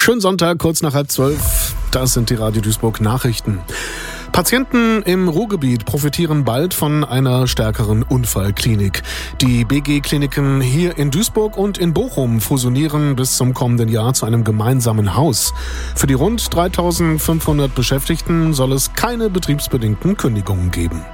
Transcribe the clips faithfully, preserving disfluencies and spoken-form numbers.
Schönen Sonntag, kurz nach halb zwölf. Das sind die Radio Duisburg Nachrichten. Patienten im Ruhrgebiet profitieren bald von einer stärkeren Unfallklinik. Die B G-Kliniken hier in Duisburg und in Bochum fusionieren bis zum kommenden Jahr zu einem gemeinsamen Haus. Für die rund dreitausendfünfhundert Beschäftigten soll es keine betriebsbedingten Kündigungen geben.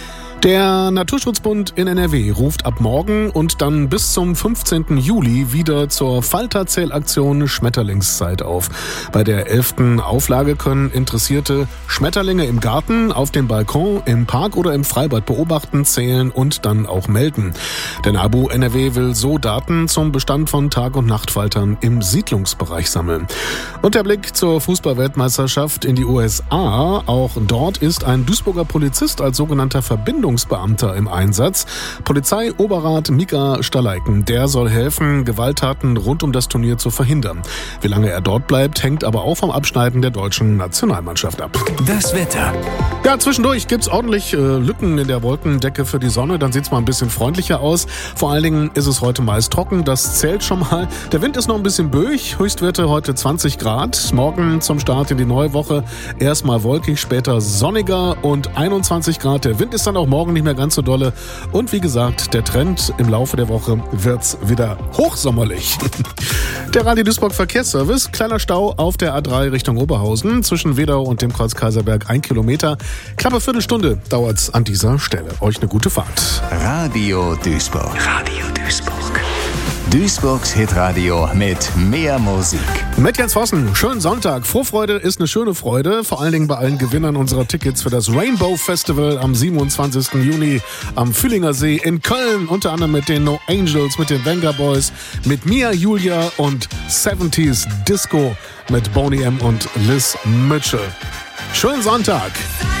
Der Naturschutzbund in N R W ruft ab morgen und dann bis zum fünfzehnten Juli wieder zur Falterzählaktion Schmetterlingszeit auf. Bei der elften Auflage können Interessierte Schmetterlinge im Garten, auf dem Balkon, im Park oder im Freibad beobachten, zählen und dann auch melden. Der NABU N R W will so Daten zum Bestand von Tag- und Nachtfaltern im Siedlungsbereich sammeln. Und der Blick zur Fußball-Weltmeisterschaft in die U S A. Auch dort ist ein Duisburger Polizist als sogenannter Verbindungsbeamter im Einsatz. Polizeioberrat Mika Staleiken, der soll helfen, Gewalttaten rund um das Turnier zu verhindern. Wie lange er dort bleibt, hängt aber auch vom Abschneiden der deutschen Nationalmannschaft ab. Das Wetter. Ja, zwischendurch gibt's ordentlich äh, Lücken in der Wolkendecke für die Sonne. Dann sieht's mal ein bisschen freundlicher aus. Vor allen Dingen ist es heute meist trocken. Das zählt schon mal. Der Wind ist noch ein bisschen böig. Höchstwerte heute zwanzig Grad. Morgen zum Start in die neue Woche erstmal wolkig, später sonniger und einundzwanzig Grad. Der Wind ist dann auch morgen nicht mehr ganz so dolle. Und wie gesagt, der Trend im Laufe der Woche wird's wieder hochsommerlich. Der Radio Duisburg Verkehrsservice. Kleiner Stau auf der A drei Richtung Oberhausen. Zwischen Wedau und dem Kreuz Kaiserberg ein Kilometer. Knappe Viertelstunde dauert's an dieser Stelle. Euch eine gute Fahrt. Radio Duisburg. Radio Duisburg. Duisburgs Hitradio mit mehr Musik. Mit Jens Vossen, schönen Sonntag. Vorfreude ist eine schöne Freude, vor allen Dingen bei allen Gewinnern unserer Tickets für das Rainbow Festival am siebenundzwanzigsten Juni am Fühlinger See in Köln. Unter anderem mit den No Angels, mit den Venga Boys, mit Mia Julia und siebziger Disco mit Boney M. und Liz Mitchell. Schönen Sonntag.